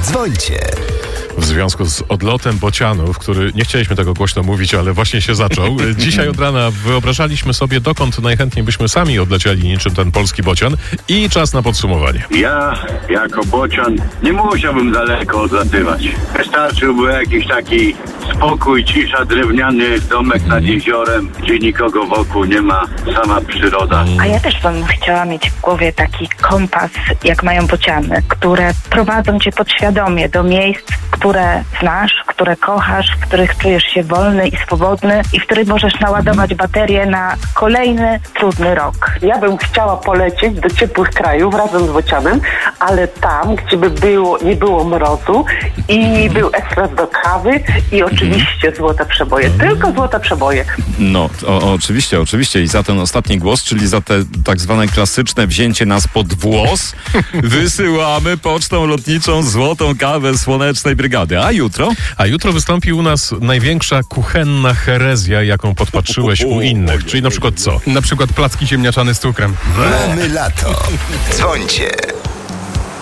Dzwońcie. W związku z odlotem bocianów, który, nie chcieliśmy tego głośno mówić, ale właśnie się zaczął. Dzisiaj od rana wyobrażaliśmy sobie, dokąd najchętniej byśmy sami odlecieli niczym ten polski bocian i czas na podsumowanie. Ja, jako bocian, nie musiałbym daleko odlatywać. Wystarczyłby jakiś taki spokój, cisza, drewniany domek nad jeziorem, gdzie nikogo wokół nie ma, sama przyroda. A ja też bym chciała mieć w głowie taki kompas, jak mają bociany, które prowadzą cię podświadomie do miejsc, które znasz, które kochasz, w których czujesz się wolny i swobodny i w których możesz naładować baterię na kolejny trudny rok. Ja bym chciała polecieć do ciepłych krajów razem z bocianem, ale tam, gdzie nie było mrozu i był ekspres do kawy i oczywiście złote przeboje. Tylko złote przeboje. No, oczywiście. I za ten ostatni głos, czyli za te tak zwane klasyczne wzięcie nas pod włos, wysyłamy pocztą lotniczą złotą kawę Słonecznej Brygady. A jutro? A jutro wystąpi u nas największa kuchenna herezja, jaką podpatrzyłeś u innych. Czyli na przykład co? Na przykład placki ziemniaczane z cukrem. Mamy lato. Dzwońcie.